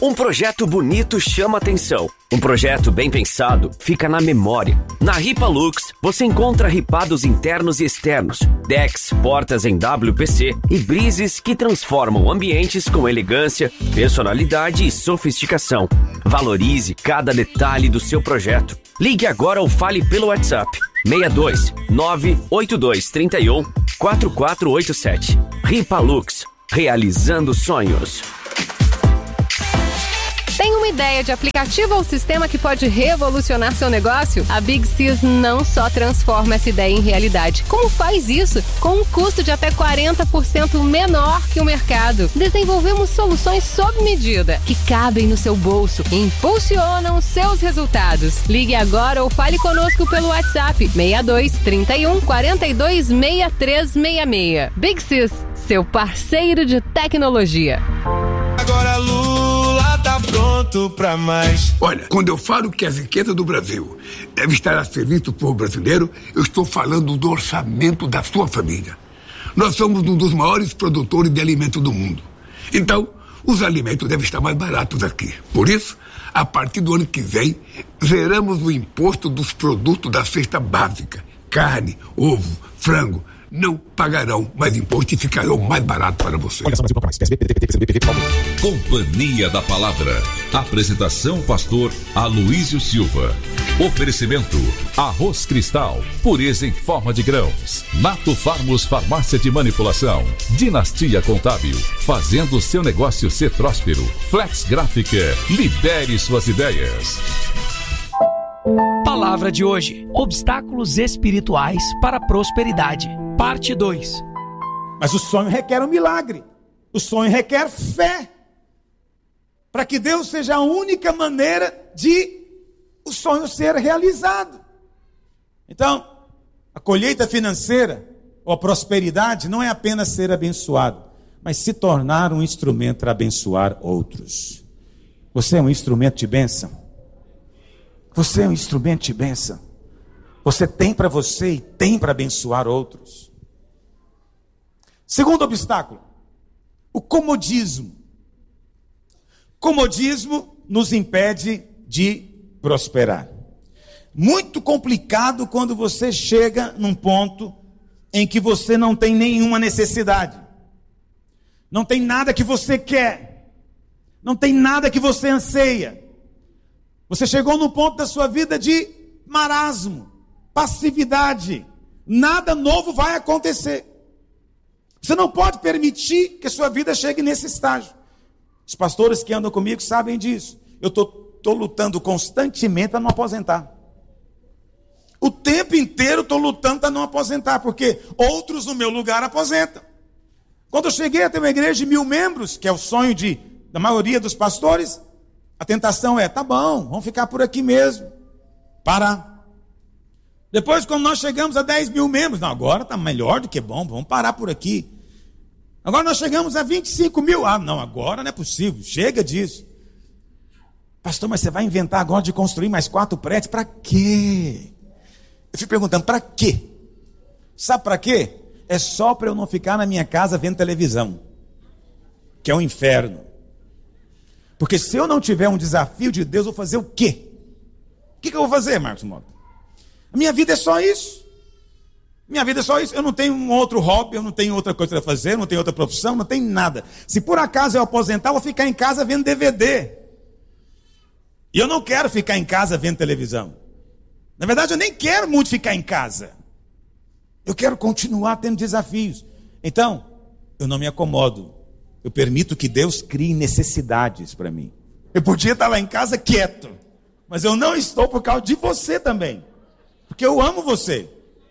Um projeto bonito chama atenção. Um projeto bem pensado fica na memória. Na Ripa Lux, você encontra ripados internos e externos, decks, portas em WPC e brises que transformam ambientes com elegância, personalidade e sofisticação. Valorize cada detalhe do seu projeto. Ligue agora ou fale pelo WhatsApp 62 982 31 4487. Ripa Lux, realizando sonhos. Tem uma ideia de aplicativo ou sistema que pode revolucionar seu negócio? A Big Sys não só transforma essa ideia em realidade, como faz isso com um custo de até 40% menor que o mercado. Desenvolvemos soluções sob medida, que cabem no seu bolso e impulsionam seus resultados. Ligue agora ou fale conosco pelo WhatsApp 62 31 42 6366. Big Sys, seu parceiro de tecnologia. Agora Lula tá pronto pra mais. Olha, quando eu falo que as riquezas do Brasil devem estar a serviço do povo brasileiro, eu estou falando do orçamento da sua família. Nós somos um dos maiores produtores de alimentos do mundo. Então, os alimentos devem estar mais baratos aqui. Por isso, a partir do ano que vem, zeramos o imposto dos produtos da cesta básica. Carne, ovo, frango. Não pagarão mais imposto e ficarão mais barato para você. Companhia da Palavra. Apresentação pastor Aloísio Silva. Oferecimento Arroz Cristal, pureza em forma de grãos. Nato Farmos Farmácia de Manipulação. Dinastia Contábil, fazendo o seu negócio ser próspero. Flex Gráfica, libere suas ideias. Palavra de hoje: obstáculos espirituais para a prosperidade. Parte 2. Mas o sonho requer um milagre. O sonho requer fé. Para que Deus seja a única maneira de o sonho ser realizado. Então, a colheita financeira ou a prosperidade não é apenas ser abençoado, mas se tornar um instrumento para abençoar outros. Você é um instrumento de bênção. Você é um instrumento de bênção. Você tem para você e tem para abençoar outros. Segundo obstáculo, o comodismo. Comodismo nos impede de prosperar. Muito complicado quando você chega num ponto em que você não tem nenhuma necessidade. Não tem nada que você quer. Não tem nada que você anseia. Você chegou num ponto da sua vida de marasmo, passividade. Nada novo vai acontecer. Você não pode permitir que a sua vida chegue nesse estágio. Os pastores que andam comigo sabem disso. Eu estou lutando constantemente para não aposentar. O tempo inteiro estou lutando para não aposentar, porque outros no meu lugar aposentam. Quando eu cheguei a ter uma igreja de 1000 membros, que é o sonho da maioria dos pastores, a tentação é, tá bom, vamos ficar por aqui mesmo. Parar. Depois, quando nós chegamos a 10.000 membros, não, agora está melhor do que bom, vamos parar por aqui. Agora nós chegamos a 25.000, não, agora não é possível, chega disso. Pastor, mas você vai inventar agora de construir mais 4 prédios, para quê? Eu fico perguntando, para quê? Sabe para quê? É só para eu não ficar na minha casa vendo televisão, que é um inferno. Porque se eu não tiver um desafio de Deus, eu vou fazer o quê? O que eu vou fazer, Marcos Mota? A minha vida é só isso. Minha vida é só isso. Eu não tenho um outro hobby, eu não tenho outra coisa para fazer, eu não tenho outra profissão, não tenho nada. Se por acaso eu aposentar, eu vou ficar em casa vendo DVD. E eu não quero ficar em casa vendo televisão. Na verdade, eu nem quero muito ficar em casa. Eu quero continuar tendo desafios. Então, eu não me acomodo. Eu permito que Deus crie necessidades para mim. Eu podia estar lá em casa quieto, mas eu não estou por causa de você também. Porque eu amo você.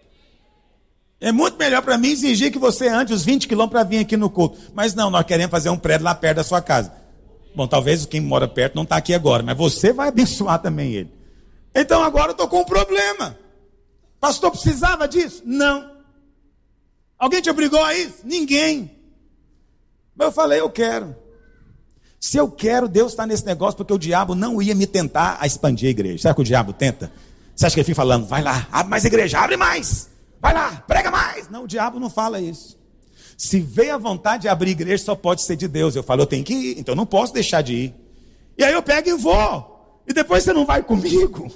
É muito melhor para mim exigir que você ande os 20 quilômetros para vir aqui no culto. Mas não, nós queremos fazer um prédio lá perto da sua casa. Bom, talvez quem mora perto não está aqui agora, mas você vai abençoar também ele. Então agora eu estou com um problema. Pastor, precisava disso? Não. Alguém te obrigou a isso? Ninguém. Mas eu falei, eu quero. Se eu quero, Deus está nesse negócio, porque o diabo não ia me tentar a expandir a igreja. Sabe que o diabo tenta? Você acha que ele fica falando, vai lá, abre mais igreja, abre mais. Vai lá, prega mais. Não, o diabo não fala isso. Se veio a vontade de abrir igreja, só pode ser de Deus. Eu falo, eu tenho que ir, então eu não posso deixar de ir. E aí eu pego e vou. E depois você não vai comigo.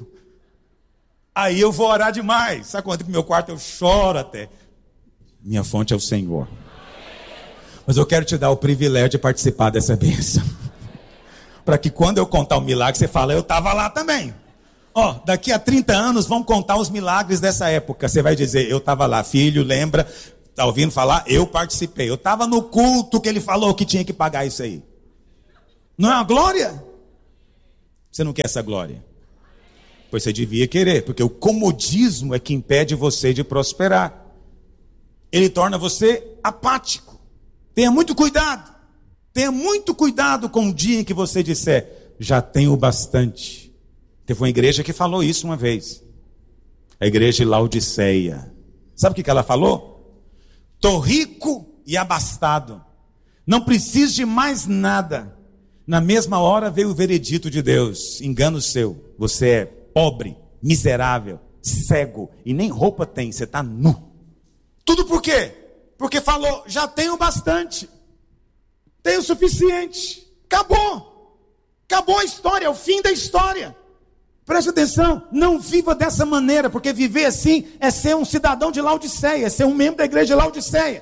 Aí eu vou orar demais. Sabe quando no meu quarto eu choro até? Minha fonte é o Senhor. Mas eu quero te dar o privilégio de participar dessa bênção. Para que quando eu contar o milagre, você fala, eu estava lá também. Ó, daqui a 30 anos vão contar os milagres dessa época. Você vai dizer, eu estava lá, filho, lembra? Está ouvindo falar? Eu participei. Eu estava no culto que ele falou que tinha que pagar isso aí. Não é uma glória? Você não quer essa glória? Pois você devia querer, porque o comodismo é que impede você de prosperar. Ele torna você apático. Tenha muito cuidado. Tenha muito cuidado com o dia em que você disser, já tenho bastante. Teve uma igreja que falou isso uma vez. A igreja de Laodiceia. Sabe o que ela falou? Estou rico e abastado. Não preciso de mais nada. Na mesma hora veio o veredito de Deus. Engano seu. Você é pobre, miserável, cego e nem roupa tem. Você está nu. Tudo por quê? Porque falou, já tenho bastante. Tenho o suficiente. Acabou. Acabou a história, é o fim da história. Preste atenção, não viva dessa maneira, porque viver assim é ser um cidadão de Laodiceia, é ser um membro da igreja de Laodiceia.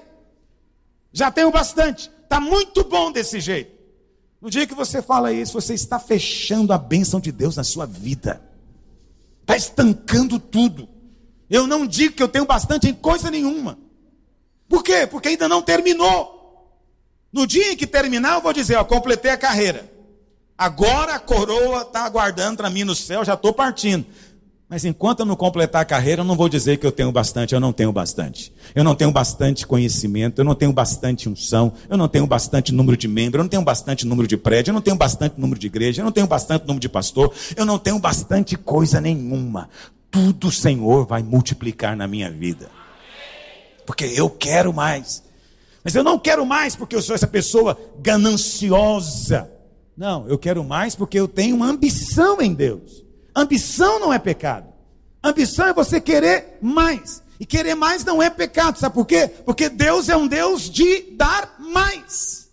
Já tenho bastante, está muito bom desse jeito. No dia que você fala isso, você está fechando a bênção de Deus na sua vida. Está estancando tudo. Eu não digo que eu tenho bastante em coisa nenhuma. Por quê? Porque ainda não terminou. No dia em que terminar, eu vou dizer, ó, completei a carreira. Agora a coroa está aguardando para mim no céu, já estou partindo. Mas enquanto eu não completar a carreira, eu não vou dizer que eu tenho bastante, eu não tenho bastante. Eu não tenho bastante conhecimento, eu não tenho bastante unção, eu não tenho bastante número de membros, eu não tenho bastante número de prédio, eu não tenho bastante número de igreja, eu não tenho bastante número de pastor, eu não tenho bastante coisa nenhuma. Tudo o Senhor vai multiplicar na minha vida. Porque eu quero mais. Mas eu não quero mais porque eu sou essa pessoa gananciosa. Não, eu quero mais porque eu tenho uma ambição em Deus. Ambição não é pecado. Ambição é você querer mais. E querer mais não é pecado. Sabe por quê? Porque Deus é um Deus de dar mais.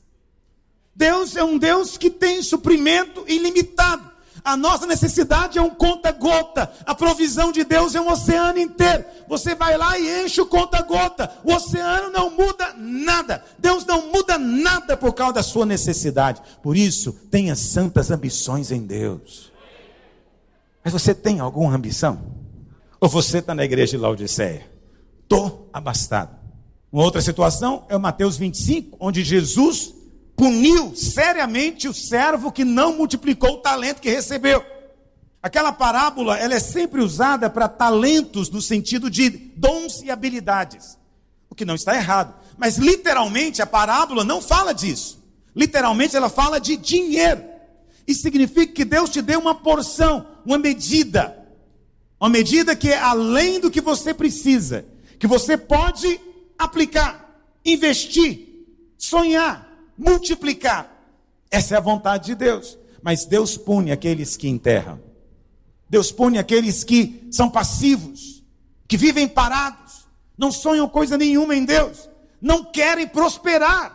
Deus é um Deus que tem suprimento ilimitado. A nossa necessidade é um conta-gota. A provisão de Deus é um oceano inteiro. Você vai lá e enche o conta-gota. O oceano não muda nada. Deus não muda nada por causa da sua necessidade. Por isso, tenha santas ambições em Deus. Mas você tem alguma ambição? Ou você está na igreja de Laodiceia? Estou abastado. Uma outra situação é o Mateus 25, onde Jesus puniu seriamente o servo que não multiplicou o talento que recebeu. Aquela parábola, ela é sempre usada para talentos no sentido de dons e habilidades. O que não está errado. Mas literalmente a parábola não fala disso. Literalmente ela fala de dinheiro. Isso significa que Deus te deu uma porção, uma medida. Uma medida que é além do que você precisa. Que você pode aplicar, investir, sonhar, multiplicar. Essa é a vontade de Deus. Mas Deus pune aqueles que enterram. Deus pune aqueles que são passivos, que vivem parados, não sonham coisa nenhuma em Deus, não querem prosperar.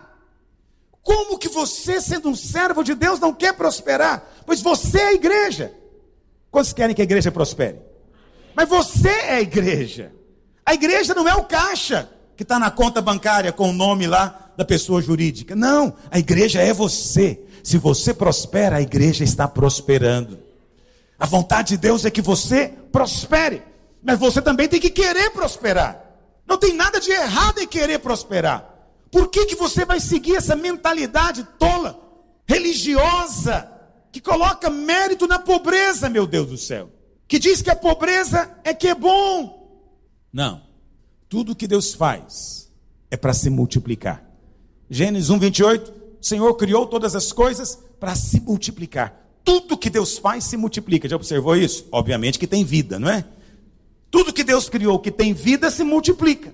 Como que você, sendo um servo de Deus, não quer prosperar? Pois você é a igreja. Quantos querem que a igreja prospere? Mas você é a igreja. A igreja não é o caixa que está na conta bancária com o nome lá da pessoa jurídica. Não, a igreja é você. Se você prospera, a igreja está prosperando. A vontade de Deus é que você prospere. Mas você também tem que querer prosperar. Não tem nada de errado em querer prosperar. Por que você vai seguir essa mentalidade tola, religiosa, que coloca mérito na pobreza, meu Deus do céu? Que diz que a pobreza é que é bom. Não. Tudo que Deus faz é para se multiplicar. Gênesis 1:28, o Senhor criou todas as coisas para se multiplicar. Tudo que Deus faz se multiplica. Já observou isso? Obviamente que tem vida, não é? Tudo que Deus criou que tem vida se multiplica.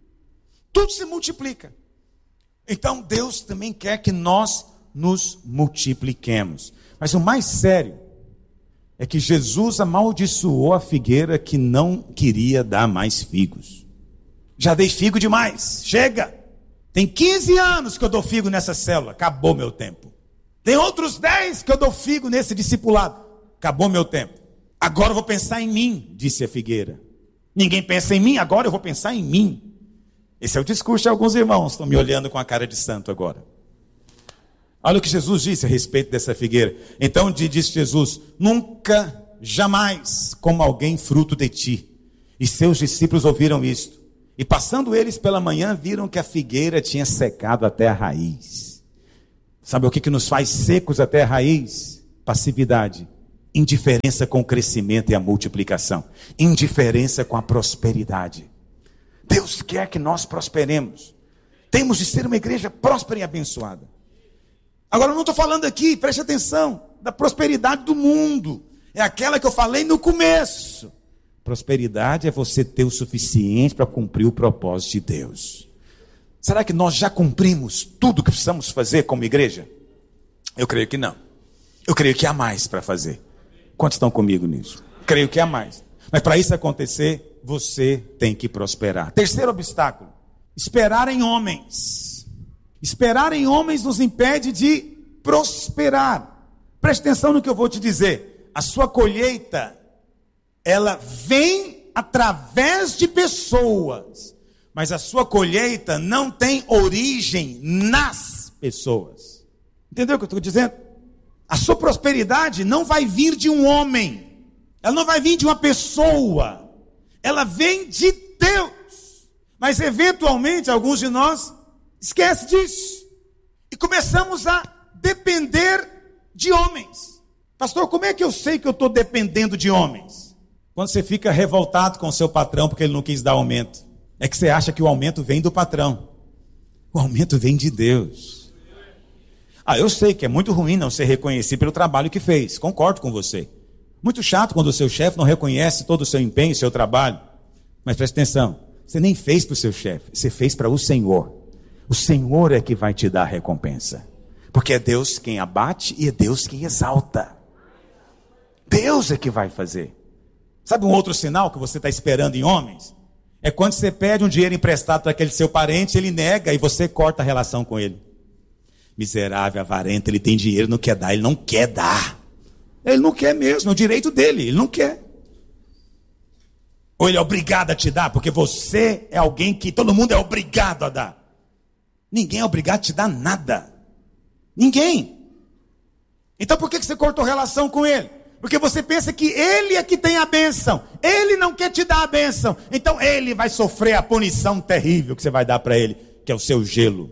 Tudo se multiplica. Então Deus também quer que nós nos multipliquemos. Mas o mais sério é que Jesus amaldiçoou a figueira que não queria dar mais figos. Já dei figo demais, chega. Tem 15 anos que eu dou figo nessa célula, acabou meu tempo. Tem outros 10 que eu dou figo nesse discipulado. Acabou meu tempo. Agora eu vou pensar em mim, disse a figueira. Ninguém pensa em mim, agora eu vou pensar em mim. Esse é o discurso de alguns irmãos. Estão me olhando com a cara de santo agora. Olha o que Jesus disse a respeito dessa figueira. Então disse Jesus: nunca, jamais coma alguém fruto de ti. E seus discípulos ouviram isto. E passando eles pela manhã, viram que a figueira tinha secado até a raiz. Sabe o que nos faz secos até a raiz? Passividade. Indiferença com o crescimento e a multiplicação. Indiferença com a prosperidade. Deus quer que nós prosperemos. Temos de ser uma igreja próspera e abençoada. Agora eu não estou falando aqui, preste atenção, da prosperidade do mundo. É aquela que eu falei no começo. Prosperidade é você ter o suficiente para cumprir o propósito de Deus. Será que nós já cumprimos tudo o que precisamos fazer como igreja? Eu creio que não. Eu creio que há mais para fazer. Quantos estão comigo nisso? Creio que há mais. Mas para isso acontecer, você tem que prosperar. Terceiro obstáculo: esperar em homens. Esperar em homens nos impede de prosperar. Preste atenção no que eu vou te dizer. A sua colheita, ela vem através de pessoas, mas a sua colheita não tem origem nas pessoas. Entendeu o que eu estou dizendo? A sua prosperidade não vai vir de um homem, ela não vai vir de uma pessoa, ela vem de Deus. Mas eventualmente alguns de nós esquecem disso e começamos a depender de homens. Pastor, como é que eu sei que eu estou dependendo de homens? Quando você fica revoltado com o seu patrão porque ele não quis dar aumento, é que você acha que o aumento vem do patrão. O aumento vem de Deus. Eu sei que é muito ruim não ser reconhecido pelo trabalho que fez, concordo com você. Muito chato quando o seu chefe não reconhece todo o seu empenho, o seu trabalho. Mas preste atenção, você nem fez para o seu chefe, você fez para o Senhor. O Senhor é que vai te dar a recompensa. Porque é Deus quem abate e é Deus quem exalta. Deus é que vai fazer. Sabe um outro sinal que você está esperando em homens? É quando você pede um dinheiro emprestado para aquele seu parente, ele nega e você corta a relação com ele. Miserável, avarento, ele tem dinheiro, não quer dar, ele não quer dar. Ele não quer mesmo, é o direito dele, ele não quer. Ou ele é obrigado a te dar, porque você é alguém que todo mundo é obrigado a dar. Ninguém é obrigado a te dar nada. Ninguém. Então por que você cortou relação com ele? Porque você pensa que ele é que tem a bênção. Ele não quer te dar a bênção. Então ele vai sofrer a punição terrível que você vai dar para ele, que é o seu gelo.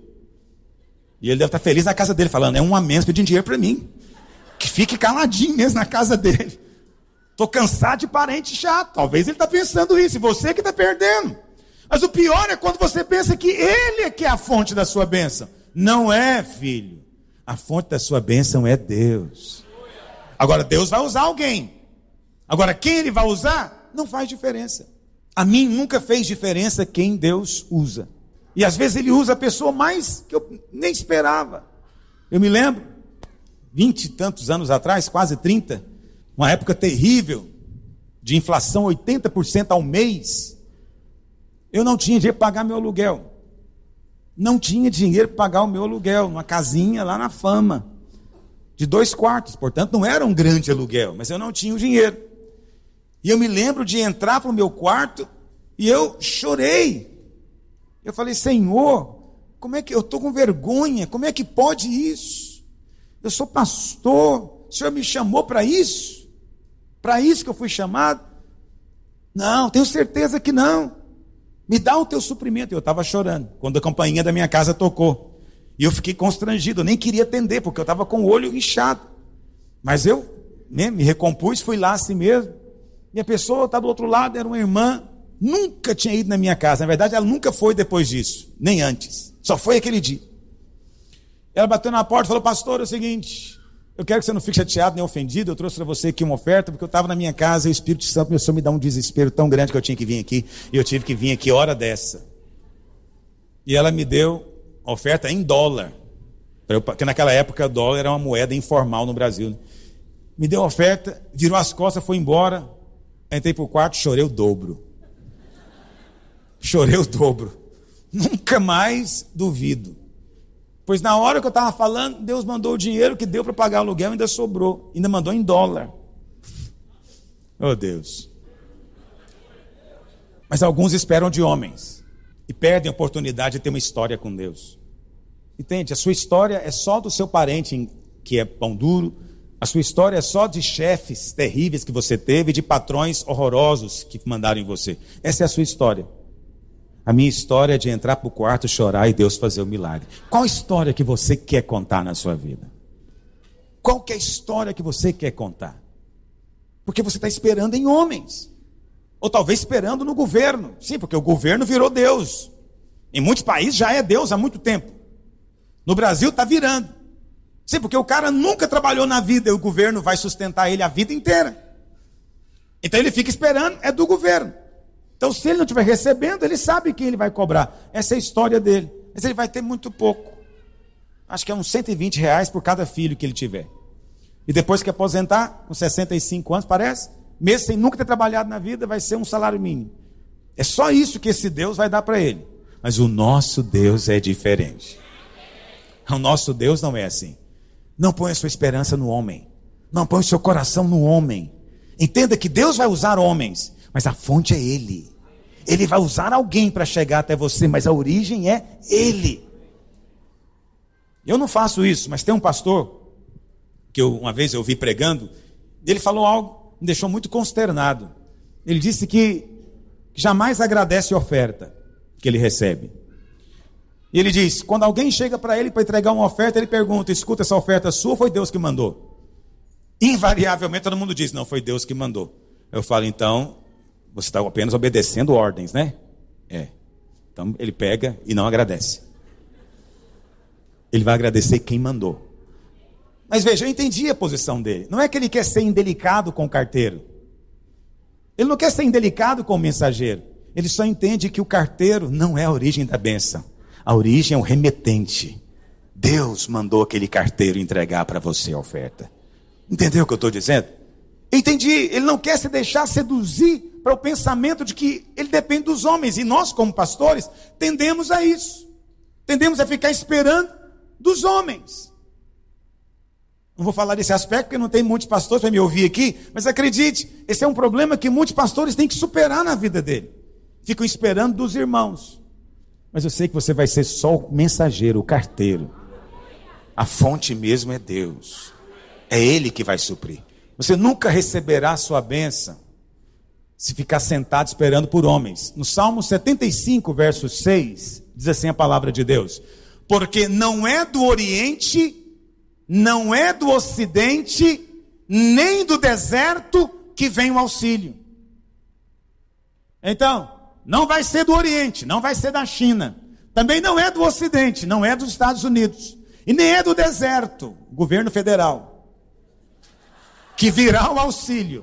E ele deve estar feliz na casa dele, falando: é um a menos pedindo dinheiro para mim. Que fique caladinho mesmo na casa dele. Estou cansado de parente chato. Talvez ele está pensando isso, e você que está perdendo. Mas o pior é quando você pensa que ele é que é a fonte da sua bênção. Não é, filho. A fonte da sua bênção é Deus. Agora Deus vai usar alguém. Agora quem ele vai usar, não faz diferença. A mim nunca fez diferença quem Deus usa. E às vezes ele usa a pessoa mais que eu nem esperava. Eu me lembro, 20 e tantos anos atrás, quase 30, uma época terrível, de inflação 80% ao mês. Eu não tinha dinheiro para pagar meu aluguel. Não tinha dinheiro para pagar o meu aluguel, numa casinha lá na Fama, de 2 quartos, portanto não era um grande aluguel, mas eu não tinha o dinheiro. E eu me lembro de entrar para o meu quarto e eu chorei. Eu falei: Senhor, como é que eu estou com vergonha? Como é que pode isso? Eu sou pastor, o Senhor me chamou para isso? Para isso que eu fui chamado? Não, tenho certeza que não. Me dá o teu suprimento. Eu estava chorando quando a campainha da minha casa tocou. E eu fiquei constrangido, eu nem queria atender, porque eu estava com o olho inchado. Mas eu me recompus, fui lá assim mesmo. E a pessoa estava do outro lado, era uma irmã. Nunca tinha ido na minha casa. Na verdade, ela nunca foi depois disso, nem antes. Só foi aquele dia. Ela bateu na porta e falou: pastor, é o seguinte, eu quero que você não fique chateado nem ofendido. Eu trouxe para você aqui uma oferta, porque eu estava na minha casa e o Espírito Santo começou a me dar um desespero tão grande que eu tinha que vir aqui. E eu tive que vir aqui hora dessa. E ela me deu a oferta em dólar. Porque naquela época o dólar era uma moeda informal no Brasil. Me deu a oferta, virou as costas, foi embora. Entrei para o quarto, chorei o dobro. Chorei o dobro. Nunca mais duvido. Pois na hora que eu estava falando, Deus mandou o dinheiro que deu para pagar o aluguel, ainda sobrou. Ainda mandou em dólar. Oh Deus. Mas alguns esperam de homens e perdem a oportunidade de ter uma história com Deus. Entende? A sua história é só do seu parente que é pão duro. A sua história é só de chefes terríveis que você teve, de patrões horrorosos que mandaram em você. Essa é a sua história. A minha história é de entrar para o quarto, chorar e Deus fazer o milagre. Qual história que você quer contar na sua vida? Qual que é a história que você quer contar? Porque você está esperando em homens. Ou talvez esperando no governo. Sim, porque o governo virou Deus. Em muitos países já é Deus há muito tempo. No Brasil está virando. Sim, porque o cara nunca trabalhou na vida e o governo vai sustentar ele a vida inteira. Então ele fica esperando, é do governo. Então se ele não estiver recebendo, ele sabe quem ele vai cobrar. Essa é a história dele. Mas ele vai ter muito pouco. Acho que é uns R$120 por cada filho que ele tiver. E depois que aposentar, com 65 anos, parece, mesmo sem nunca ter trabalhado na vida, vai ser um salário mínimo. É só isso que esse Deus vai dar para ele. Mas o nosso Deus é diferente. O nosso Deus não é assim. Não ponha sua esperança no homem. Não ponha o seu coração no homem. Entenda que Deus vai usar homens, mas a fonte é Ele. Ele vai usar alguém para chegar até você, mas a origem é Ele. Eu não faço isso, mas tem um pastor que uma vez eu vi pregando, ele falou algo que me deixou muito consternado. Ele disse que jamais agradece a oferta que ele recebe. E ele diz, quando alguém chega para ele para entregar uma oferta, ele pergunta, escuta, essa oferta sua ou foi Deus que mandou? Invariavelmente todo mundo diz, não, foi Deus que mandou. Eu falo, então, você está apenas obedecendo ordens, né? É. Então ele pega e não agradece. Ele vai agradecer quem mandou. Mas veja, eu entendi a posição dele. Não é que ele quer ser indelicado com o carteiro. Ele não quer ser indelicado com o mensageiro. Ele só entende que o carteiro não é a origem da bênção. A origem é o remetente. Deus mandou aquele carteiro entregar para você a oferta. Entendeu o que eu estou dizendo? Entendi. Ele não quer se deixar seduzir para o pensamento de que ele depende dos homens. E nós, como pastores, tendemos a isso. Tendemos a ficar esperando dos homens. Não vou falar desse aspecto porque não tem muitos pastores para me ouvir aqui, mas acredite, esse é um problema que muitos pastores têm que superar na vida dele. Ficam esperando dos irmãos. Mas eu sei que você vai ser só o mensageiro, o carteiro. A fonte mesmo é Deus. É Ele que vai suprir. Você nunca receberá a sua bênção se ficar sentado esperando por homens. No Salmo 75, verso 6, diz assim a palavra de Deus: porque não é do Oriente, não é do Ocidente, nem do deserto que vem o auxílio. Então, não vai ser do Oriente, não vai ser da China. Também não é do Ocidente, não é dos Estados Unidos. E nem é do deserto, governo federal, que virá o auxílio.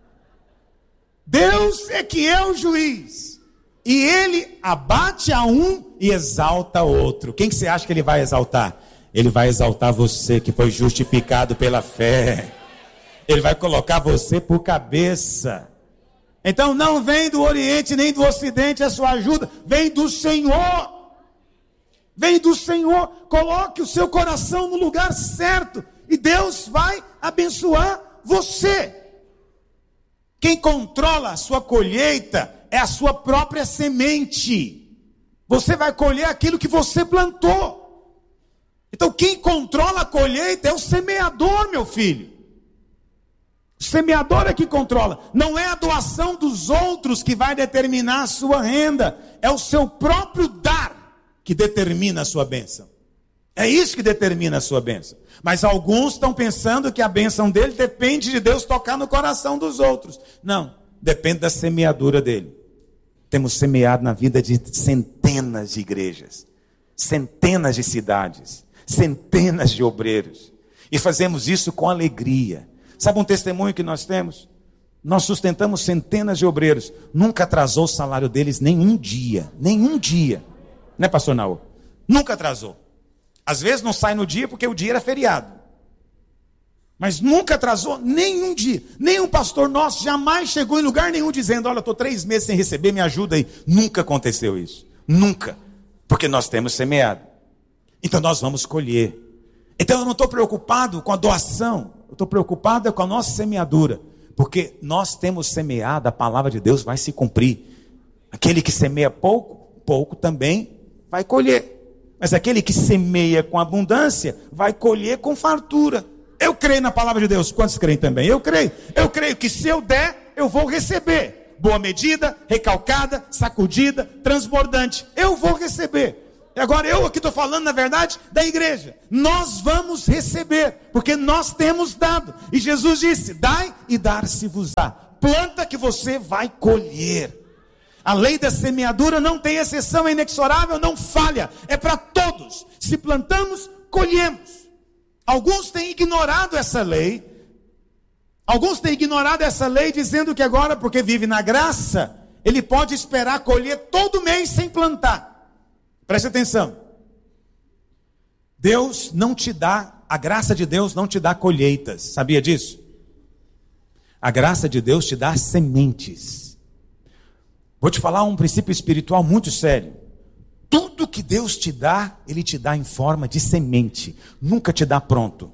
Deus é que é o juiz. E Ele abate a um e exalta outro. Quem que você acha que Ele vai exaltar? Ele vai exaltar você que foi justificado pela fé. Ele vai colocar você por cabeça. Então não vem do Oriente nem do Ocidente a sua ajuda. Vem do Senhor. Vem do Senhor. Coloque o seu coração no lugar certo. E Deus vai abençoar você. Quem controla a sua colheita é a sua própria semente. Você vai colher aquilo que você plantou. Então quem controla a colheita é o semeador, meu filho. O semeador é que controla. Não é a doação dos outros que vai determinar a sua renda. É o seu próprio dar que determina a sua bênção. É isso que determina a sua bênção. Mas alguns estão pensando que a bênção dele depende de Deus tocar no coração dos outros. Não, depende da semeadura dele. Temos semeado na vida de centenas de igrejas, centenas de cidades, centenas de obreiros. E fazemos isso com alegria. Sabe um testemunho que nós temos? Nós sustentamos centenas de obreiros. Nunca atrasou o salário deles nem um dia. Nem um dia. Né, pastor Naô? Nunca atrasou. Às vezes não sai no dia porque o dia era feriado. Mas nunca atrasou nenhum dia. Nenhum pastor nosso jamais chegou em lugar nenhum dizendo: olha, estou 3 meses sem receber, me ajuda aí. Nunca aconteceu isso. Nunca. Porque nós temos semeado. Então nós vamos colher. Então eu não estou preocupado com a doação, eu estou preocupado com a nossa semeadura, porque nós temos semeado, a palavra de Deus vai se cumprir. Aquele que semeia pouco, pouco também vai colher. Mas aquele que semeia com abundância, vai colher com fartura. Eu creio na palavra de Deus. Quantos creem também? Eu creio. Eu creio que se eu der, eu vou receber. Boa medida, recalcada, sacudida, transbordante. Eu vou receber. E agora eu aqui estou falando, na verdade, da igreja. Nós vamos receber, porque nós temos dado. E Jesus disse, dai e dar-se-vos-á. Planta que você vai colher. A lei da semeadura não tem exceção, é inexorável, não falha. É para todos. Se plantamos, colhemos. Alguns têm ignorado essa lei. Alguns têm ignorado essa lei, dizendo que agora, porque vive na graça, ele pode esperar colher todo mês sem plantar. Preste atenção. Deus não te dá, a graça de Deus não te dá colheitas. Sabia disso? A graça de Deus te dá sementes. Vou te falar um princípio espiritual muito sério. Tudo que Deus te dá, Ele te dá em forma de semente. Nunca te dá pronto.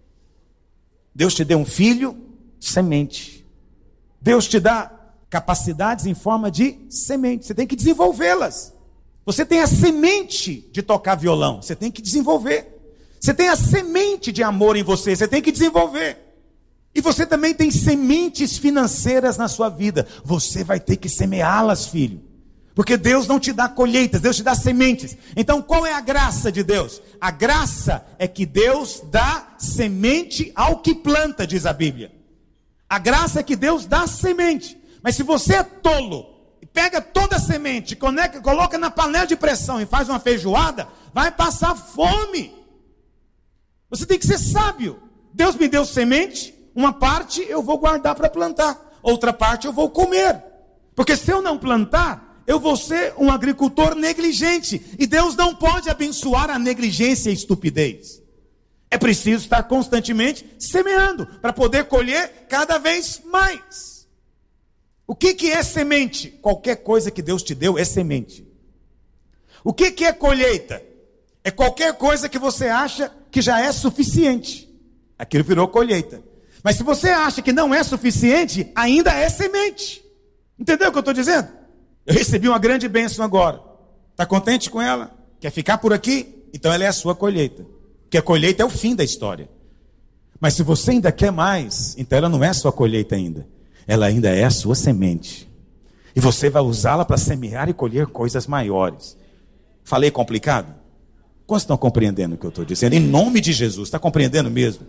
Deus te deu um filho, semente. Deus te dá capacidades em forma de semente. Você tem que desenvolvê-las. Você tem a semente de tocar violão. Você tem que desenvolver. Você tem a semente de amor em você. Você tem que desenvolver. E você também tem sementes financeiras na sua vida. Você vai ter que semeá-las, filho. Porque Deus não te dá colheitas, Deus te dá sementes. Então qual é a graça de Deus? A graça é que Deus dá semente ao que planta, diz a Bíblia. A graça é que Deus dá semente. Mas se você é tolo, e pega toda a semente, coloca na panela de pressão e faz uma feijoada, vai passar fome. Você tem que ser sábio. Deus me deu semente, uma parte eu vou guardar para plantar, outra parte eu vou comer. Porque se eu não plantar, eu vou ser um agricultor negligente. E Deus não pode abençoar a negligência e a estupidez. É preciso estar constantemente semeando, para poder colher cada vez mais. O que é semente? Qualquer coisa que Deus te deu é semente. O que é colheita? É qualquer coisa que você acha que já é suficiente. Aquilo virou colheita. Mas se você acha que não é suficiente, ainda é semente. Entendeu o que eu estou dizendo? Eu recebi uma grande bênção agora. Está contente com ela? Quer ficar por aqui? Então ela é a sua colheita. Porque a colheita é o fim da história. Mas se você ainda quer mais, então ela não é a sua colheita ainda. Ela ainda é a sua semente. E você vai usá-la para semear e colher coisas maiores. Falei complicado? Quantos estão compreendendo o que eu estou dizendo? Em nome de Jesus, está compreendendo mesmo?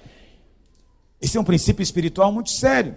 Esse é um princípio espiritual muito sério.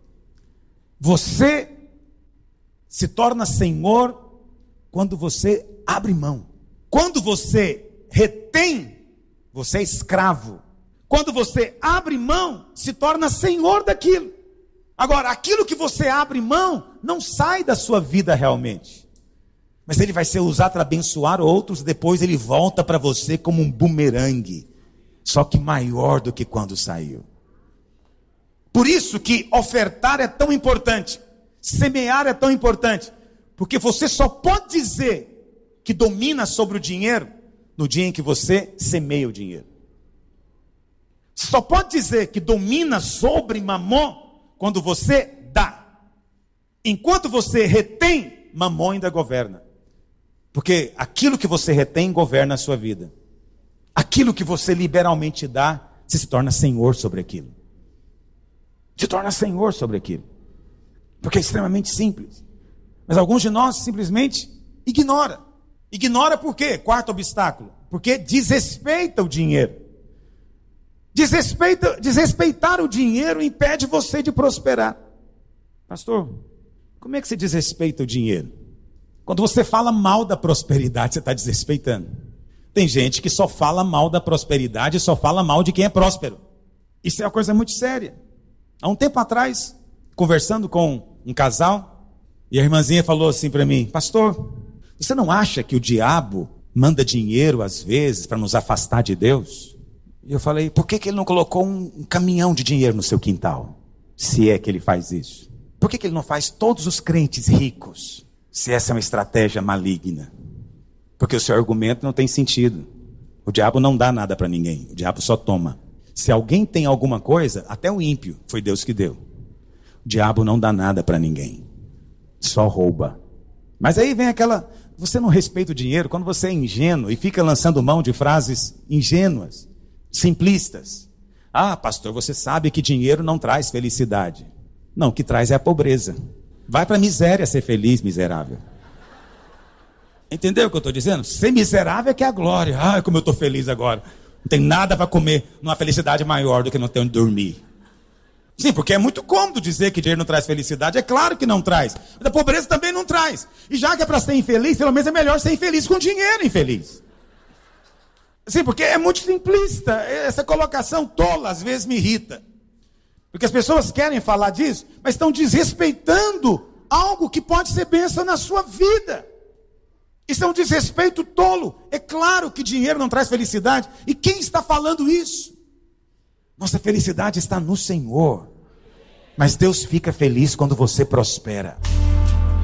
Você se torna senhor quando você abre mão. Quando você retém, você é escravo. Quando você abre mão, se torna senhor daquilo. Agora, aquilo que você abre mão, não sai da sua vida realmente. Mas ele vai ser usado para abençoar outros, depois ele volta para você como um bumerangue. Só que maior do que quando saiu. Por isso que ofertar é tão importante. Semear é tão importante, porque você só pode dizer que domina sobre o dinheiro no dia em que você semeia o dinheiro. Só pode dizer que domina sobre mamon quando você dá. Enquanto você retém, mamon ainda governa. Porque aquilo que você retém governa a sua vida. Aquilo que você liberalmente dá, você se torna senhor sobre aquilo. Se torna senhor sobre aquilo. Porque é extremamente simples. Mas alguns de nós simplesmente ignora. Ignora por quê? Quarto obstáculo. Porque desrespeita o dinheiro. Desrespeitar o dinheiro impede você de prosperar. Pastor, como é que você desrespeita o dinheiro? Quando você fala mal da prosperidade, você está desrespeitando. Tem gente que só fala mal da prosperidade e só fala mal de quem é próspero. Isso é uma coisa muito séria. Há um tempo atrás, conversando com um casal, e a irmãzinha falou assim para mim: pastor, você não acha que o diabo manda dinheiro às vezes para nos afastar de Deus? E eu falei: por que ele não colocou um caminhão de dinheiro no seu quintal? Se é que ele faz isso. Por que ele não faz todos os crentes ricos? Se essa é uma estratégia maligna. Porque o seu argumento não tem sentido. O diabo não dá nada para ninguém, o diabo só toma. Se alguém tem alguma coisa, até o ímpio, foi Deus que deu. O diabo não dá nada para ninguém, só rouba. Mas aí vem aquela... Você não respeita o dinheiro quando você é ingênuo e fica lançando mão de frases ingênuas, simplistas. Ah, pastor, você sabe que dinheiro não traz felicidade. Não, o que traz é a pobreza. Vai para a miséria ser feliz, miserável. Entendeu o que eu estou dizendo? Ser miserável é que é a glória. Ai, como eu estou feliz agora. Não tem nada para comer, numa felicidade maior do que não ter onde dormir. Sim, porque é muito cômodo dizer que dinheiro não traz felicidade. É claro que não traz. Mas a pobreza também não traz. E já que é para ser infeliz, pelo menos é melhor ser infeliz com dinheiro infeliz. Sim, porque é muito simplista. Essa colocação tola às vezes me irrita. Porque as pessoas querem falar disso, mas estão desrespeitando algo que pode ser bênção na sua vida. Isso é um desrespeito tolo. É claro que dinheiro não traz felicidade. E quem está falando isso? Nossa felicidade está no Senhor. Mas Deus fica feliz quando você prospera.